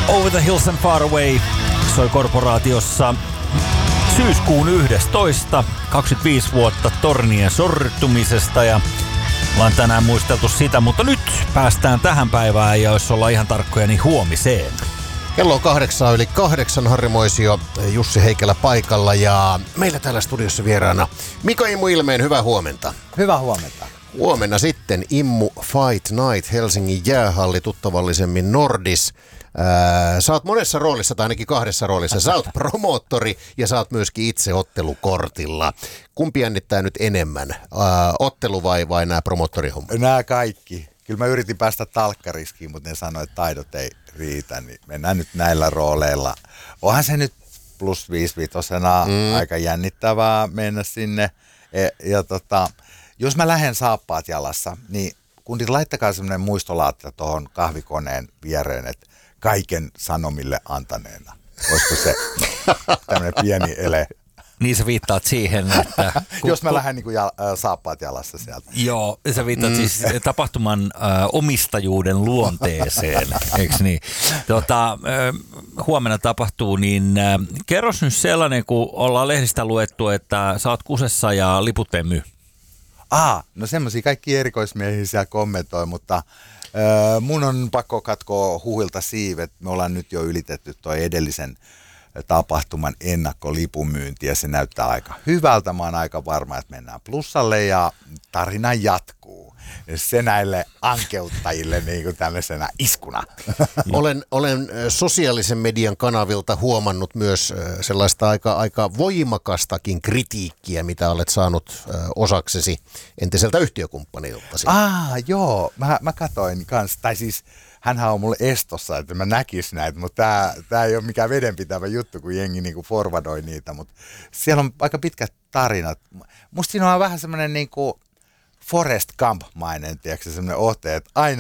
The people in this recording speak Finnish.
Over the Hills and Far Away soi Korporaatiossa syyskuun 11. 25 vuotta tornien sortumisesta ja ollaan tänään muisteltu sitä, mutta nyt päästään tähän päivään ja jos ollaan ihan tarkkoja, niin huomiseen. Kello on 8:08, Harri Moisio, Jussi Heikelä paikalla ja meillä täällä studiossa vieraana Mika Immu Ilmeen, hyvää huomenta. Hyvää huomenta. Huomenna sitten Immu Fight Night, Helsingin jäähalli, tuttavallisemmin Nordis. Sä oot monessa roolissa, tai ainakin kahdessa roolissa. Sä oot promoottori ja sä oot myöskin itse ottelukortilla. Kumpi jännittää nyt enemmän, ottelu vai nämä promoottorihommat? Nämä kaikki. Kyllä mä yritin päästä talkkariskiin, mutta ne sanoi, että taidot ei riitä, niin mennään nyt näillä rooleilla. Onhan se nyt plus 5-vitosena aika jännittävää mennä sinne. Jos mä lähden saappaat jalassa, niin kundit laittakaa semmoinen muistolaatta tuohon kahvikoneen viereen, että kaiken sanomille antaneena. Olisiko se tämmöinen pieni ele? Niin sä viittaat siihen, että... Jos mä lähden niin saappaat jalassa sieltä. Joo, sä viittaat siis tapahtuman omistajuuden luonteeseen, eikö niin? Huomenna tapahtuu, niin kerros nyt sellainen, kun ollaan lehdistä luettu, että sä oot kusessa ja liput ei myy. No semmoisia kaikki erikoismiehiä siellä kommentoi, mutta mun on pakko katkoa huhilta siivet. Me ollaan nyt jo ylitetty toi edellisen tapahtuman ennakkolipumyynti ja se näyttää aika hyvältä. Mä oon aika varma, että mennään plussalle ja tarina jatkuu. Se näille ankeuttajille niin kuin tämmöisenä iskuna. Olen sosiaalisen median kanavilta huomannut myös sellaista aika voimakastakin kritiikkiä, mitä olet saanut osaksesi entiseltä yhtiökumppaniltasi. Joo. Mä katoin kanssa, tai siis hänhän on mulle estossa, että mä näkisin näitä, mutta tää ei ole mikään vedenpitävä juttu, kun jengi niinku forwardoi niitä, mutta siellä on aika pitkät tarinat. Musta siinä on vähän semmoinen niinku Forrest Gump-mainen, tiedätkö, semmoinen ote, että aina